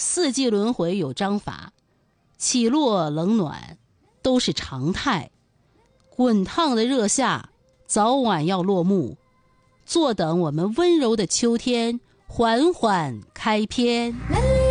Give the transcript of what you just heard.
四季轮回有章法，起落冷暖都是常态。滚烫的热夏早晚要落幕，坐等我们温柔的秋天缓缓开篇。